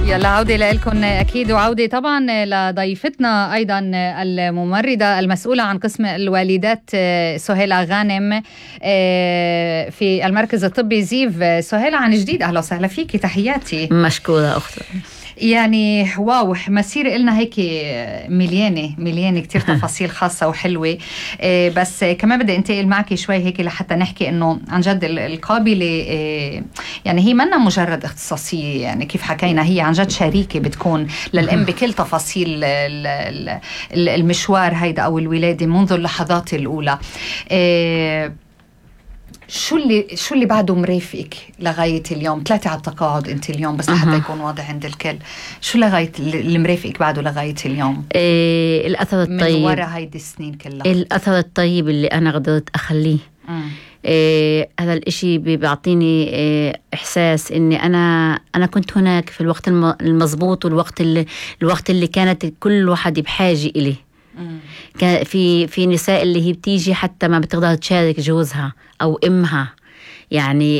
يلا عودة لكم أكيد، وعودة طبعا لضيفتنا أيضا الممرضة المسؤولة عن قسم الوالدات سهيلة غانم في المركز الطبي زيف. سهيلة عن جديد أهلا وسهلا فيكي، تحياتي. مشكورة أختي. يعني واو، مسيرة إلنا هيك مليانة كتير تفاصيل خاصة وحلوة. بس كمان بدي انتقل معك شوي هيك لحتى نحكي إنه عن جد القابلة يعني هي منا مجرد اختصاصية، يعني كيف حكينا هي عن جد شريكة بتكون للأم بكل تفاصيل المشوار هيدا أو الولادة منذ اللحظات الأولى. شو اللي بعده مرافقك لغاية اليوم؟ 3 على التقاعد انت اليوم، بس لحتى يكون واضح عند الكل، شو لغاية اللي مرافقك بعده لغاية اليوم؟ الأثر الطيب من وراء هيدي السنين كلها، الأثر الطيب اللي أنا قدرت أخليه. هذا الاشي بيعطيني إحساس إني أنا كنت هناك في الوقت المضبوط، والوقت اللي كانت كل واحد بحاجة إليه. كان في نساء اللي هي بتيجي حتى ما بتقدر تشارك جوزها أو إمها، يعني